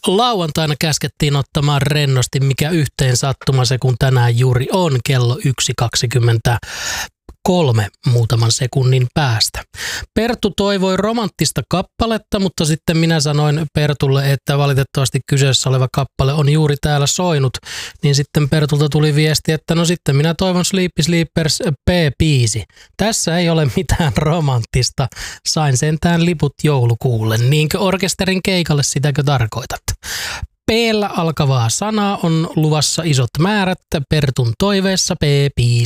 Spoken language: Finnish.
Lauantaina käskettiin ottamaan rennosti, mikä yhteen sattuma se kun tänään juuri on kello 1.23 muutaman sekunnin päästä. Perttu toivoi romanttista kappaletta, mutta sitten minä sanoin Pertulle, että valitettavasti kyseessä oleva kappale on juuri täällä soinut. Niin sitten Pertulta tuli viesti, että no sitten minä toivon Sleepy Sleepers P-biisi. Tässä ei ole mitään romanttista. Sain liput joulukuulle. Niinkö orkesterin keikalle, sitäkö tarkoitat? P-llä alkavaa sanaa on luvassa isot määrät. Pertun toiveessa P-biisi.